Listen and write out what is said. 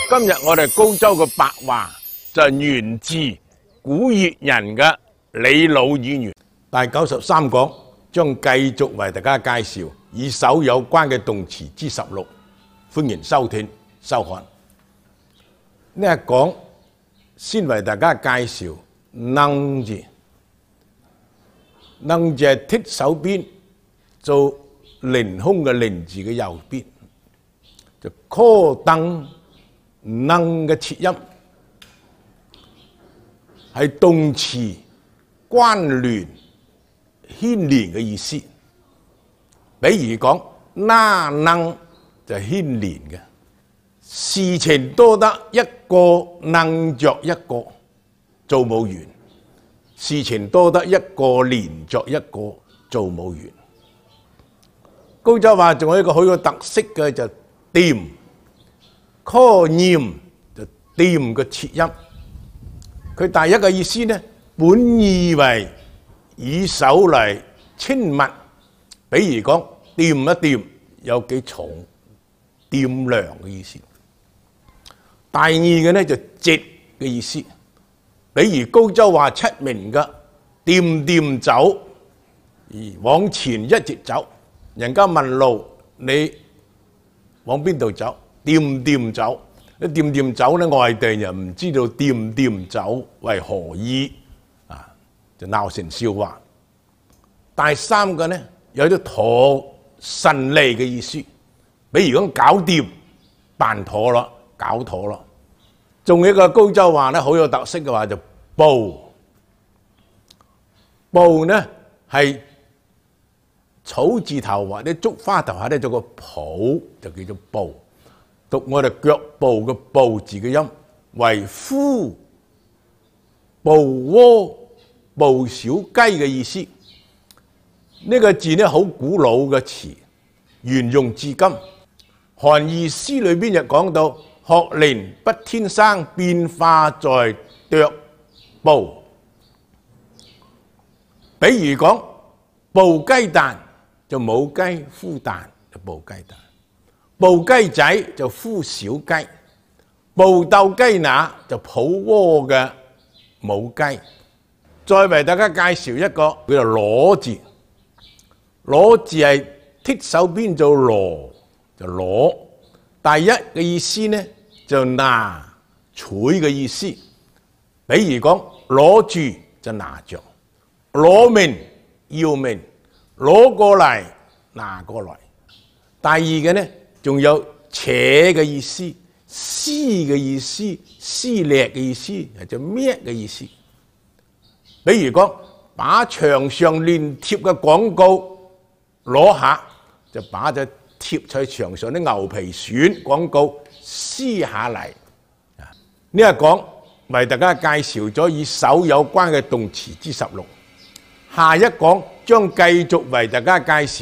今日我哋高州嘅白話就源自古越人嘅李老語言。第93講將繼續為大家介紹與手有關嘅動詞之16，歡迎收聽收看。呢一講先為大家介紹能字，能字係剔手邊做凌空嘅凌字嘅右邊，就柯登能嘅切音係動詞關聯牽連嘅意思。比如講那能就牽連嘅，事情多得一個能着一個做冇完，事情多得一個連着一個做冇完。高州話仲有一個好有特色嘅就掂，柯念就掂嘅切音。佢第一個意思呢，本意為以手嚟親密，比如講掂一掂有幾重，掂量嘅意思。第二嘅呢就直嘅意思，比如高州話出名嘅掂掂走，而往前一直走，人家問路你往邊度走？掂掂走，一掂掂走咧，外地人唔知道掂掂走為何意啊，就鬧成笑話。第三個呢，有啲妥順利嘅意思，比如講搞掂、辦妥啦、搞妥啦。仲有一個高州話咧，好有特色嘅話就報，報呢係草字頭或者竹花頭下咧做個抱，就叫做報。讀我哋腳部嘅步字嘅音，為夫、捕窩、捕小雞嘅意思。呢個字呢好古老嘅詞，沿用至今。韓愈詩裏邊就講到：學齡不天生，變化在啄捕。比如講捕雞蛋就母雞孵蛋，就捕雞蛋。捕雞仔就孵小雞，捕鬥雞乸就抱窩嘅母雞。再為大家介紹一個叫做攞字，攞字係剔手邊做攞，就攞。第一嘅意思呢就拿取嘅意思，比如講攞住就拿着，攞命要命，攞過嚟拿過來。第二嘅呢仲有扯嘅意思、撕嘅意思、撕裂嘅意思，或者搣嘅意思。比如講，把牆上亂貼嘅廣告攞下，就把隻貼在牆上啲牛皮癬廣告撕下嚟。呢一講為大家介紹咗與手有關嘅動詞之16，下一講將繼續為大家介紹